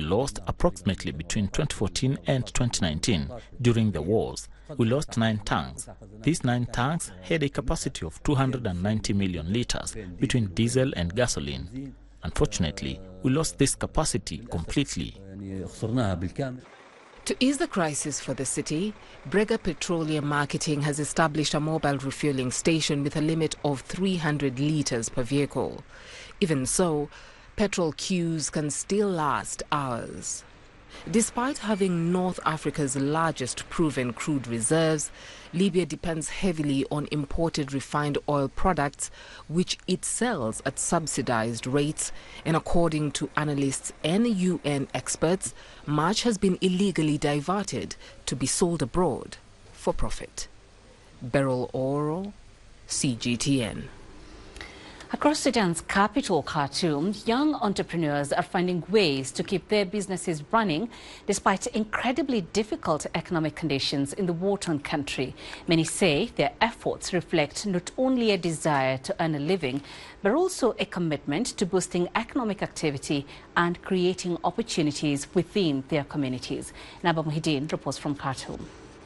lost approximately between 2014 and 2019 during the wars. We lost 9 tanks. These 9 tanks had a capacity of 290 million liters between diesel and gasoline. Unfortunately, we lost this capacity completely. To ease the crisis for the city, Brega Petroleum Marketing has established a mobile refueling station with a limit of 300 liters per vehicle. Even so, petrol queues can still last hours. Despite having North Africa's largest proven crude reserves, Libya depends heavily on imported refined oil products, which it sells at subsidized rates, and according to analysts and UN experts, much has been illegally diverted to be sold abroad for profit. Beryl Oro, CGTN. Across Sudan's capital, Khartoum, young entrepreneurs are finding ways to keep their businesses running despite incredibly difficult economic conditions in the war-torn country. Many say their efforts reflect not only a desire to earn a living, but also a commitment to boosting economic activity and creating opportunities within their communities. Naba Muhyiddin reports from Khartoum.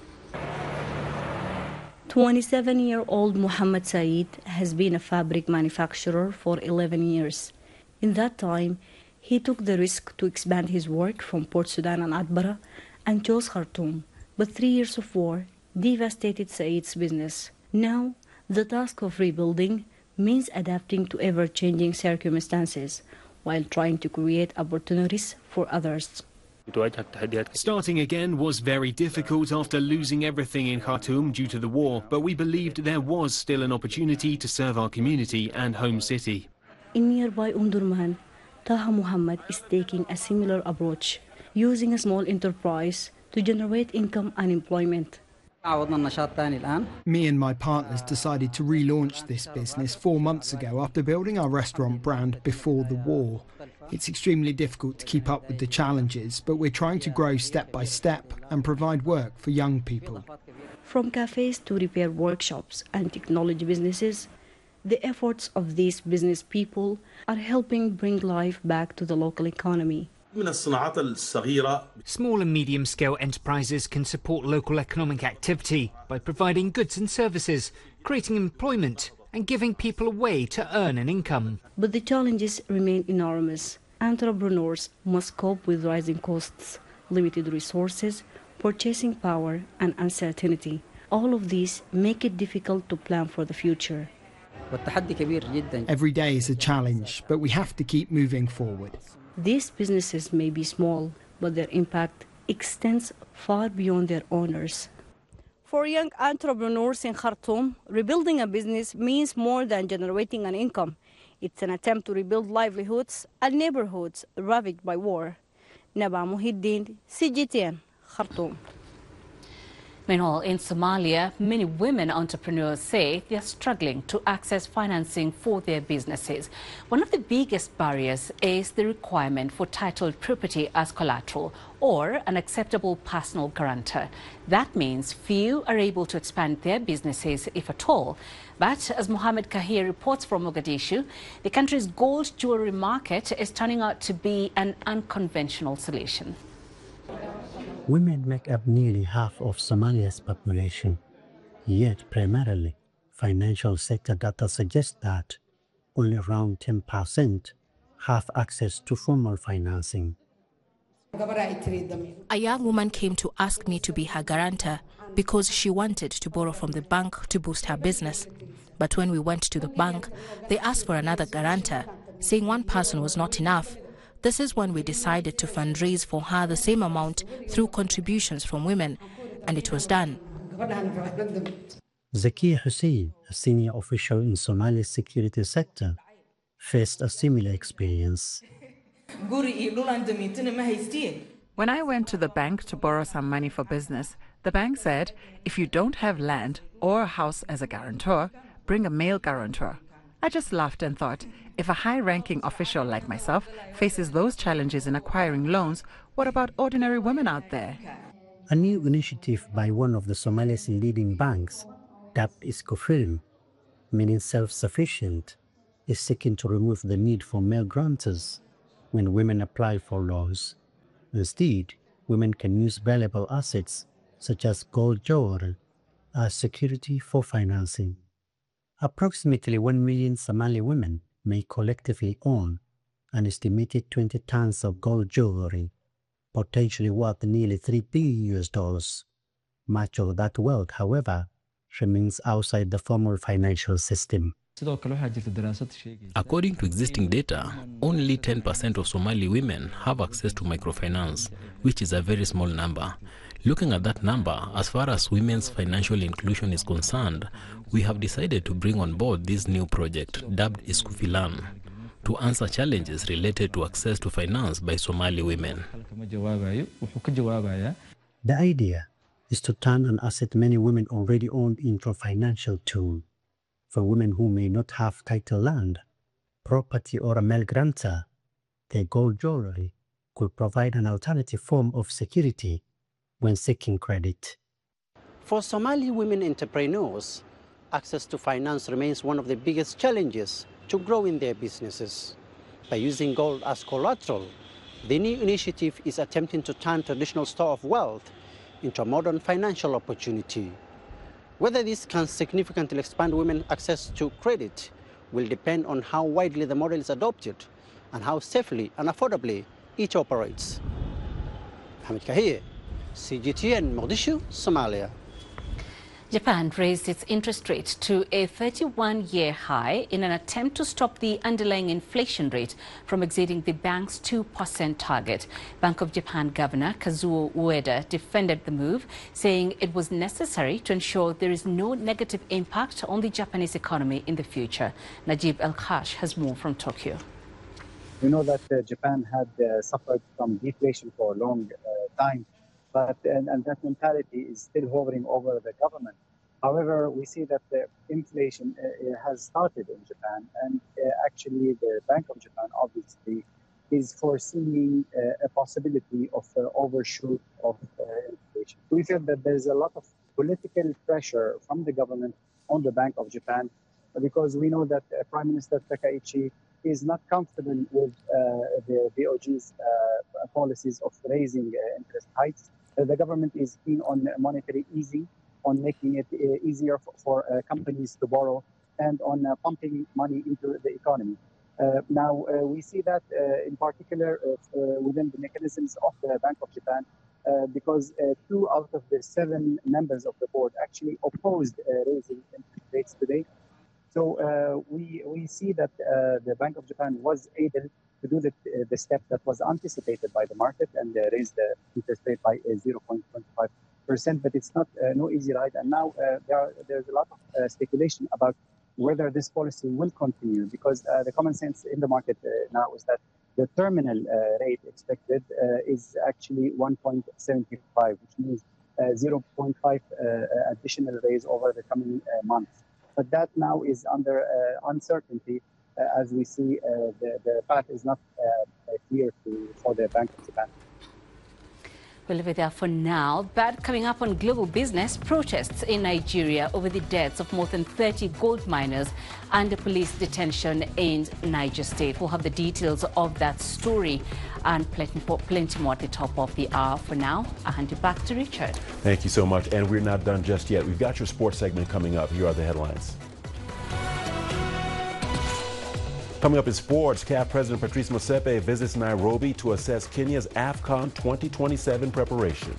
27-year-old Muhammad Saeed has been a fabric manufacturer for 11 years. In that time, he took the risk to expand his work from Port Sudan and Atbara and chose Khartoum. But 3 years of war devastated Saeed's business. Now, the task of rebuilding means adapting to ever-changing circumstances while trying to create opportunities for others. Starting again was very difficult after losing everything in Khartoum due to the war, but we believed there was still an opportunity to serve our community and home city. In nearby Umdurman, Taha Muhammad is taking a similar approach, using a small enterprise to generate income and employment. Me and my partners decided to relaunch this business 4 months ago after building our restaurant brand before the war. It's extremely difficult to keep up with the challenges, but we're trying to grow step by step and provide work for young people. From cafes to repair workshops and technology businesses, the efforts of these business people are helping bring life back to the local economy. Small and medium-scale enterprises can support local economic activity by providing goods and services, creating employment and giving people a way to earn an income. But the challenges remain enormous. Entrepreneurs must cope with rising costs, limited resources, purchasing power and uncertainty. All of these make it difficult to plan for the future. Every day is a challenge, but we have to keep moving forward. These businesses may be small, but their impact extends far beyond their owners. For young entrepreneurs in Khartoum, rebuilding a business means more than generating an income. It's an attempt to rebuild livelihoods and neighborhoods ravaged by war. Naba Muhyiddin, CGTN, Khartoum. Meanwhile, in Somalia, many women entrepreneurs say they are struggling to access financing for their businesses. One of the biggest barriers is the requirement for titled property as collateral or an acceptable personal guarantor. That means few are able to expand their businesses, if at all. But as Mohammed Kahir reports from Mogadishu, the country's gold jewelry market is turning out to be an unconventional solution. Women make up nearly half of Somalia's population, yet primarily financial sector data suggests that only around 10% have access to formal financing. A young woman came to ask me to be her guarantor because she wanted to borrow from the bank to boost her business. But when we went to the bank, they asked for another guarantor, saying one person was not enough. This is when we decided to fundraise for her the same amount through contributions from women, and it was done. Zakia Hussein, a senior official in Somalia's security sector, faced a similar experience. When I went to the bank to borrow some money for business, the bank said, if you don't have land or a house as a guarantor, bring a male guarantor. I just laughed and thought, if a high-ranking official like myself faces those challenges in acquiring loans, what about ordinary women out there? A new initiative by one of the Somalia's leading banks, dubbed Iskofilm, meaning self-sufficient, is seeking to remove the need for male grantors when women apply for loans. Instead, women can use valuable assets such as gold jewelry as security for financing. Approximately 1 million Somali women may collectively own an estimated 20 tons of gold jewelry, potentially worth nearly $3 billion. Much of that wealth, however, remains outside the formal financial system. According to existing data, only 10% of Somali women have access to microfinance, which is a very small number. Looking at that number, as far as women's financial inclusion is concerned, we have decided to bring on board this new project, dubbed Iskufilan, to answer challenges related to access to finance by Somali women. The idea is to turn an asset many women already own into a financial tool. For women who may not have title land, property, or a male grantor, their gold jewelry could provide an alternative form of security when seeking credit. For Somali women entrepreneurs, access to finance remains one of the biggest challenges to grow in their businesses. By using gold as collateral, the new initiative is attempting to turn traditional store of wealth into a modern financial opportunity. Whether this can significantly expand women's access to credit will depend on how widely the model is adopted and how safely and affordably it operates. Mohamed Kahir, CGTN, Mogadishu, Somalia. Japan raised its interest rate to a 31-year high in an attempt to stop the underlying inflation rate from exceeding the bank's 2% target. Bank of Japan Governor Kazuo Ueda defended the move, saying it was necessary to ensure there is no negative impact on the Japanese economy in the future. Najib El-Khash has more from Tokyo. We know that Japan had suffered from deflation for a long time, and that mentality is still hovering over the government. However, we see that the inflation has started in Japan, and actually the Bank of Japan obviously is foreseeing a possibility of overshoot of inflation. We feel that there's a lot of political pressure from the government on the Bank of Japan, because we know that Prime Minister Takaichi is not comfortable with the BOJ's policies of raising interest hikes. The government is keen on monetary easing, on making it easier for companies to borrow, and on pumping money into the economy. Now, we see that in particular within the mechanisms of the Bank of Japan, because 2 out of the 7 members of the board actually opposed raising interest rates today. So we see that the Bank of Japan was able to do the step that was anticipated by the market and raise the interest rate by 0.25%. But it's not no easy ride. And now there's a lot of speculation about whether this policy will continue, because the common sense in the market now is that the terminal rate expected is actually 1.75, which means 0.5 additional raise over the coming months. But that now is under uncertainty, as we see the path is not clear for the Bank of Japan. We'll leave it there for now. But coming up on Global Business, protests in Nigeria over the deaths of more than 30 gold miners under police detention in Niger State. We'll have the details of that story and plenty more at the top of the hour. For now, I'll hand you back to Richard. Thank you so much. And we're not done just yet. We've got your sports segment coming up. Here are the headlines. Coming up in sports, CAF President Patrice Motsepe visits Nairobi to assess Kenya's AFCON 2027 preparations.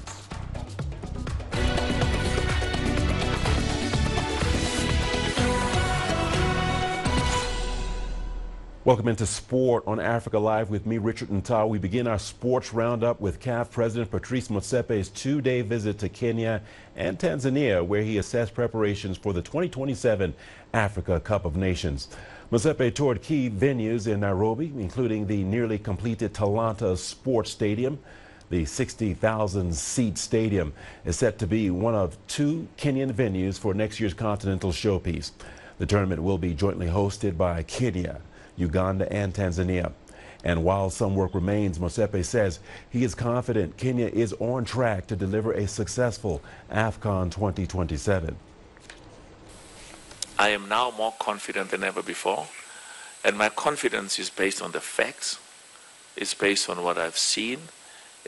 Welcome into Sport on Africa Live with me, Richard Ntao. We begin our sports roundup with CAF President Patrice Motsepe's 2-day visit to Kenya and Tanzania, where he assessed preparations for the 2027 Africa Cup of Nations. Motsepe toured key venues in Nairobi, including the nearly completed Talanta Sports Stadium. The 60,000-seat stadium is set to be one of 2 Kenyan venues for next year's Continental Showpiece. The tournament will be jointly hosted by Kenya, Uganda, and Tanzania. And while some work remains, Motsepe says he is confident Kenya is on track to deliver a successful AFCON 2027. I am now more confident than ever before, and my confidence is based on the facts, it's based on what I've seen,